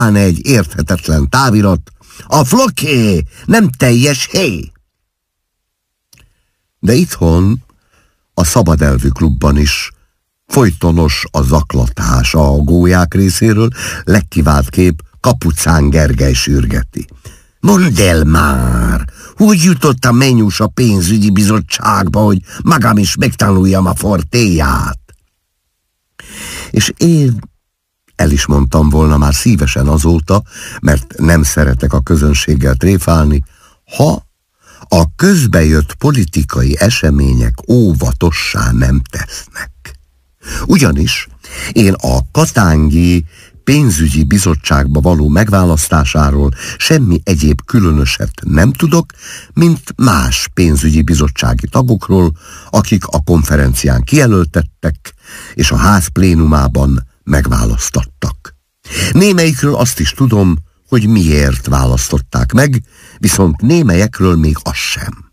egy érthetetlen távirat, a floké nem teljes héj. De itthon, a szabadelvű klubban is folytonos a zaklatás a gólyák részéről, legkivált kép Kapucán Gergely sürgeti. Mondd el már, hogy jutott a mennyús a pénzügyi bizottságba, hogy magam is megtanuljam a fortéját. És én el is mondtam volna már szívesen azóta, mert nem szeretek a közönséggel tréfálni, ha a közbejött politikai események óvatossá nem tesznek. Ugyanis én a katángi pénzügyi bizottságba való megválasztásáról semmi egyéb különöset nem tudok, mint más pénzügyi bizottsági tagokról, akik a konferencián kijelöltettek, és a ház plénumában megválasztattak. Némelyikről azt is tudom, hogy miért választották meg, viszont némelyekről még az sem.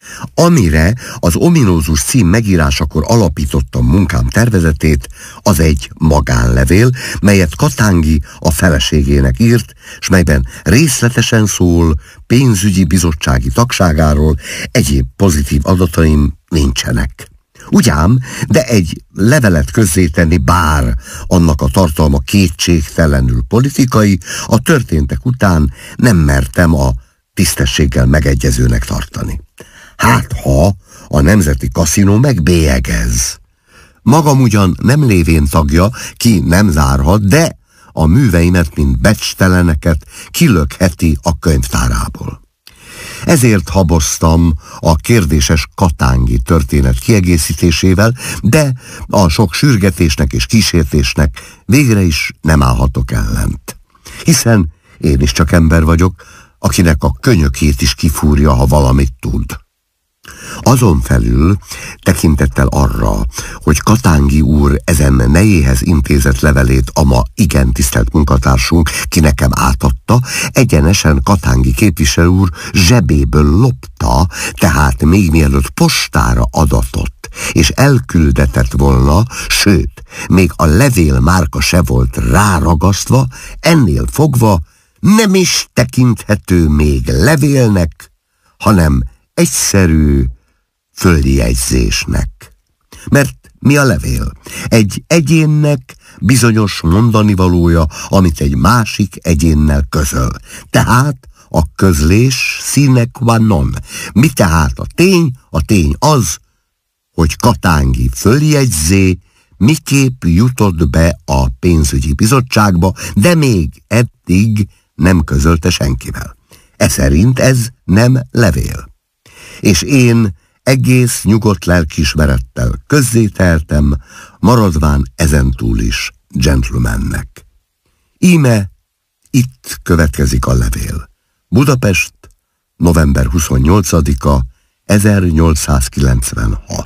Amire az ominózus cím megírásakor alapítottam munkám tervezetét, az egy magánlevél, melyet Katángi a feleségének írt, s melyben részletesen szól pénzügyi bizottsági tagságáról, egyéb pozitív adataim nincsenek. Ugyám, de egy levelet közzétenni, bár annak a tartalma kétségtelenül politikai, a történtek után nem mertem a tisztességgel megegyezőnek tartani. Hát ha a Nemzeti Kaszinó megbélyegez. Magam ugyan nem lévén tagja, ki nem zárhat, de a műveimet, mint becsteleneket kilökheti a könyvtárából. Ezért haboztam a kérdéses katángi történet kiegészítésével, de a sok sürgetésnek és kísértésnek végre is nem állhatok ellent. Hiszen én is csak ember vagyok, akinek a könyökét is kifúrja, ha valamit tud. Azon felül, tekintettel arra, hogy Katángi úr ezen nejéhez intézett levelét a ma igen tisztelt munkatársunk ki nekem átadta, egyenesen Katángi képviselő úr zsebéből lopta, tehát még mielőtt postára adatott, és elküldetett volna, sőt, még a levél márka se volt ráragasztva, ennél fogva nem is tekinthető még levélnek, hanem egyszerű följegyzésnek. Mert mi a levél? Egy egyénnek bizonyos mondanivalója, amit egy másik egyénnel közöl. Tehát a közlés sine qua non. Mi tehát a tény? A tény az, hogy Katángi följegyzé, miképp jutott be a pénzügyi bizottságba, de még eddig nem közölte senkivel. Eszerint ez nem levél. És én egész nyugodt lelkiismerettel közzételtem, maradván ezentúl is gentlemannek. Íme itt következik a levél. Budapest, november 28-a, 1896.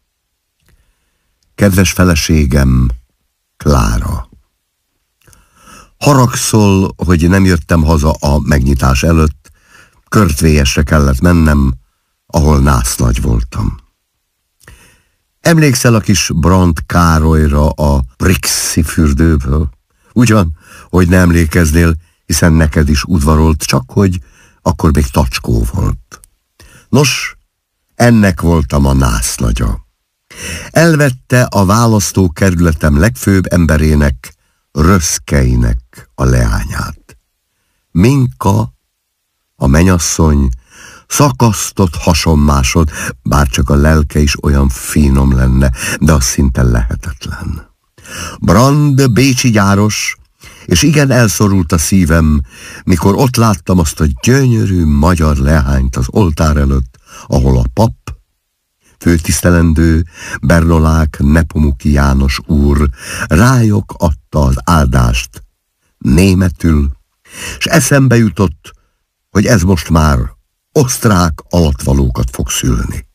Kedves feleségem, Klára. Haragszol, hogy nem jöttem haza a megnyitás előtt, Körtvélyesre kellett mennem, ahol násznagy voltam. Emlékszel a kis Brandt Károlyra a Brixi fürdőből? Ugyan, hogy ne emlékeznél, hiszen neked is udvarolt, csak hogy akkor még tacskó volt. Nos, ennek voltam a násznagya. Elvette a választókerületem legfőbb emberének, Röszkeinek a leányát. Minka, a menyasszony, szakasztott hasonmásod, bár csak a lelke is olyan finom lenne, de az szinte lehetetlen. Brand bécsi gyáros, és igen elszorult a szívem, mikor ott láttam azt a gyönyörű magyar leányt az oltár előtt, ahol a pap, főtisztelendő Bernolák Nepomuki János úr rájuk adta az áldást németül, s eszembe jutott, hogy ez most már osztrák alattvalókat fog szülni.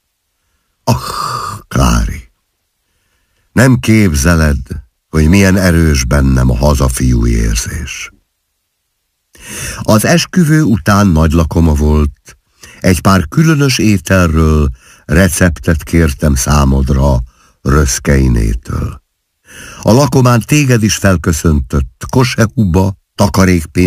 Klári, nem képzeled, hogy milyen erős bennem a hazafiúi érzés. Az esküvő után nagy lakoma volt, egy pár különös ételről receptet kértem számodra Röszkeinétől. A lakomán téged is felköszöntött Kosehuba, takarékpénz